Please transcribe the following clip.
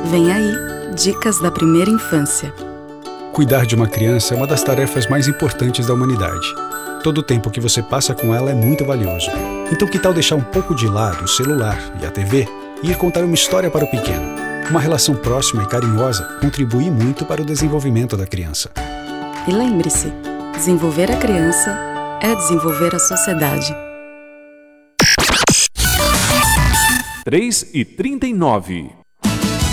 Vem aí, Dicas da Primeira Infância. Cuidar de uma criança é uma das tarefas mais importantes da humanidade. Todo o tempo que você passa com ela é muito valioso. Então que tal deixar um pouco de lado o celular e a TV e ir contar uma história para o pequeno? Uma relação próxima e carinhosa contribui muito para o desenvolvimento da criança. E lembre-se, desenvolver a criança é desenvolver a sociedade. 3h39.